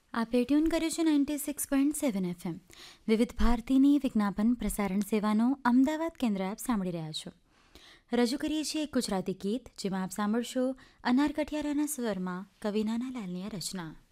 આપે ટ્યુન કર્યું છે 96.7 FM વિવિધ ભારતીની વિજ્ઞાપન પ્રસારણ સેવાનો અમદાવાદ કેન્દ્ર આપ સાંભળી રહ્યા છો. રજૂ કરીએ છીએ એક ગુજરાતી ગીત જેમાં આપ સાંભળશો અનાર કઠિયારાના સ્વરમાં કવિ નાનાલાલની રચના.